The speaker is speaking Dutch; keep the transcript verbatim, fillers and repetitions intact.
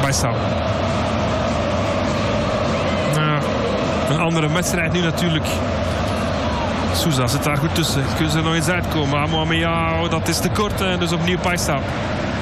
Paisa. Nou, een andere wedstrijd nu natuurlijk. Sousa zit daar goed tussen. Kunnen ze er nog eens uitkomen? Amoamea, dat is te kort. En dus opnieuw Paisa.